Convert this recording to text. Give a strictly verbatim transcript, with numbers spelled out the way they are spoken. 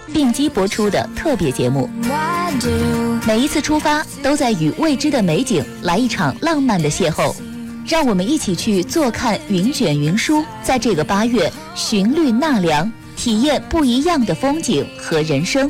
并机播出的特别节目。每一次出发，都在与未知的美景来一场浪漫的邂逅。让我们一起去坐看云卷云舒，在这个八月寻绿纳凉，体验不一样的风景和人生。